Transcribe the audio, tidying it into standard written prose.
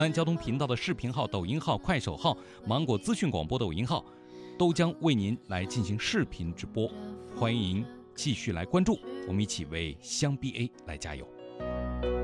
交通频道的视频号、抖音号、快手号、芒果资讯广播抖音号，都将为您来进行视频直播，欢迎继续来关注，我们一起为湘 BA 来加油。